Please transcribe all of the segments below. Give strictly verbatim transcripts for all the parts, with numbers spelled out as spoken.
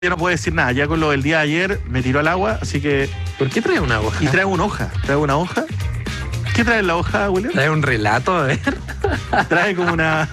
Ya no puedo decir nada, ya con lo del día de ayer me tiró al agua, así que... ¿Por qué trae una hoja? Y trae una hoja, trae una hoja. ¿Qué trae en la hoja, William? Trae un relato, a ver. Trae como una...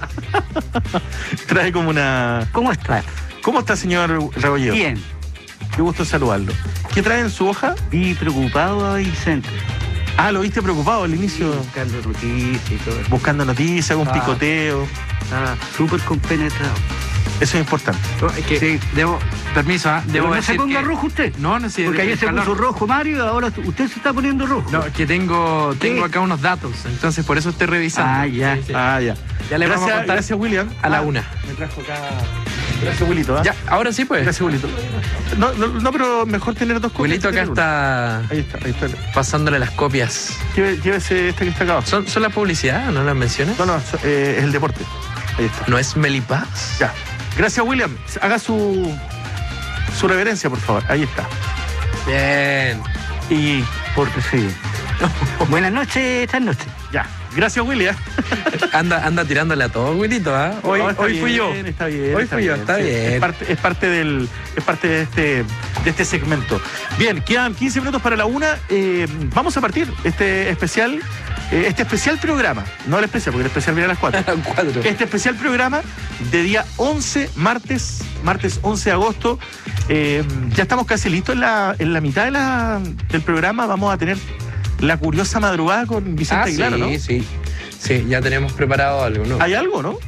trae como una... ¿Cómo está? ¿Cómo está, señor Rebolledo? Bien. Qué gusto saludarlo. ¿Qué trae en su hoja? Vi preocupado a Vicente. Ah, lo viste preocupado al inicio. Buscando noticias y todo. Buscando noticias, un Ah. picoteo. Está súper compenetrado. Eso es importante. No, es que, Sí. debo, permiso, ¿ah? Pero Debo no decir se ponga que- rojo usted. No, no sé. Porque ayer el se calor. puso rojo Mario y ahora usted se está poniendo rojo. No, que tengo, tengo ¿Qué? acá unos datos, entonces por eso estoy revisando. Ah, ya. Sí, sí. Ah, ya. Ya le gracias, vamos a contar gracias, William. a la Ah, una. Me trajo acá... Gracias, Wilito. ¿ah? Ya, ahora sí pues. Gracias, Wilito. No, no, no, pero mejor tener dos copias. Wilito que acá tener una. está Ahí está, ahí está. pasándole las copias. Lleve- Llévese esta que está acá abajo. ¿Son, son la publicidad? ¿No las mencionas? No, no, so- eh, es el deporte. Ahí está. ¿No es Melipaz? Ya. Gracias, William. Haga su, su reverencia, por favor. Ahí está. Bien. Y Porque sí. Buenas noches, esta noche. ya. Gracias, William. Anda, anda tirándole a todo, Wilito, ¿ah? Hoy, No, está hoy fui bien, yo. Está bien. Hoy fui yo, está sí. bien. Es parte, es parte del, es parte de este, de este segmento. Bien, quedan quince minutos para la una. Eh, vamos a partir este especial, eh, este especial programa. No el especial, porque el especial viene a las cuatro. Cuatro. Este especial programa de día once, martes, martes once de agosto. Eh, ya estamos casi listos en la, en la mitad de la, del programa. Vamos a tener la curiosa madrugada con Vicente Ah, Aguilar, sí, ¿no? sí. Sí, ya tenemos preparado algo, ¿no? ¿Hay algo, no?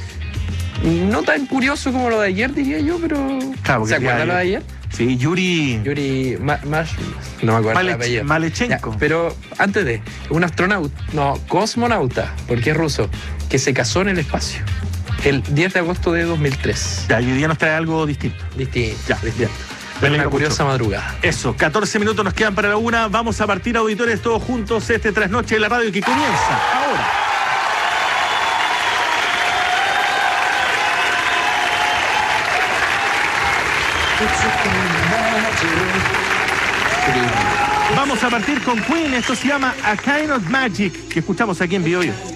No tan curioso como lo de ayer, diría yo, pero... Claro, porque ¿Se el día acuerdan de lo de ayer? Sí, Yuri, Yuri Ma- Mash... No me acuerdo el Malech- apellido. Malechenko. Ya, pero antes de... Un astronauta... No, cosmonauta, porque es ruso, que se casó en el espacio. El diez de agosto de dos mil tres. Ya, y hoy día nos trae algo distinto. Distinto. Ya, distinto. Me Una alegro curiosa mucho. madrugada. Eso, catorce minutos nos quedan para la una. Vamos a partir, auditores, todos juntos este trasnoche de la radio que comienza ahora. Vamos a partir con Queen. Esto se llama A Kind of Magic, que escuchamos aquí en Bioyo.